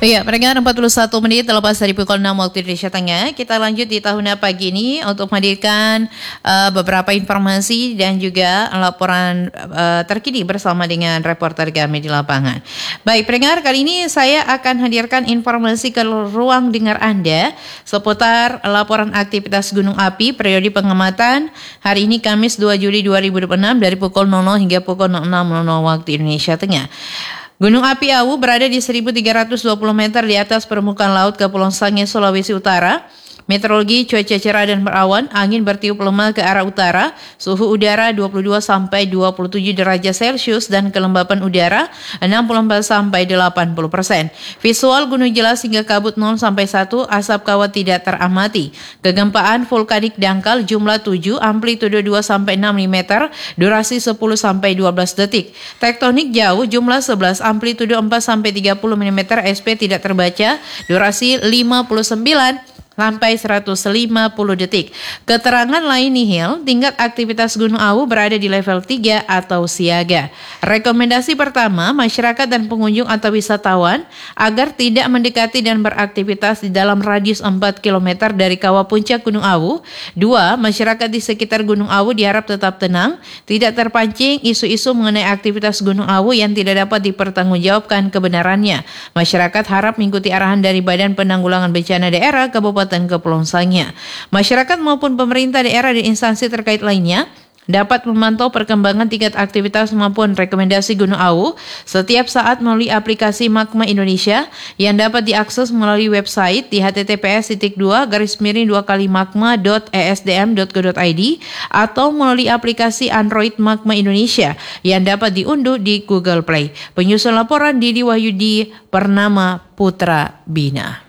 Iya, pendengar 41 menit terlepas dari pukul 6 waktu Indonesia Tengah. Kita lanjut di tahun pagi ini untuk menghadirkan beberapa informasi dan juga laporan terkini bersama dengan reporter kami di lapangan. Baik, pendengar, kali ini saya akan hadirkan informasi ke ruang dengar Anda seputar laporan aktivitas gunung api periode pengamatan hari ini Kamis 2 Juli 2026 dari pukul 00 hingga pukul 06.00 waktu Indonesia Tengah. Gunung api Awu berada di 1.320 meter di atas permukaan laut Kepulauan Sangihe, Sulawesi Utara. Meteorologi cuaca cerah dan berawan, angin bertiup lemah ke arah utara, suhu udara 22 sampai 27 derajat Celcius dan kelembapan udara 64 sampai 80%. Visual gunung jelas hingga kabut 0 sampai 1, asap kawat tidak teramati. Kegempaan vulkanik dangkal jumlah 7, amplitudo 2 sampai 6 mm, durasi 10 sampai 12 detik. Tektonik jauh jumlah 11, amplitudo 4 sampai 30 mm, SP tidak terbaca, durasi 59 sampai 150 detik. Keterangan lain nihil, tingkat aktivitas Gunung Awu berada di level 3 atau siaga. Rekomendasi pertama, masyarakat dan pengunjung atau wisatawan agar tidak mendekati dan beraktivitas di dalam radius 4 km dari kawah puncak Gunung Awu. 2. Masyarakat di sekitar Gunung Awu diharap tetap tenang, tidak terpancing isu-isu mengenai aktivitas Gunung Awu yang tidak dapat dipertanggungjawabkan kebenarannya. Masyarakat harap mengikuti arahan dari Badan Penanggulangan Bencana Daerah Kabupaten Kepulauan Sangihe. Masyarakat maupun pemerintah daerah dan instansi terkait lainnya dapat memantau perkembangan tingkat aktivitas maupun rekomendasi Gunung Awu setiap saat melalui aplikasi Magma Indonesia yang dapat diakses melalui website di https://2kali-magma.esdm.go.id atau melalui aplikasi Android Magma Indonesia yang dapat diunduh di Google Play. Penyusun laporan Didi Wahyudi Purnama Putra Bina.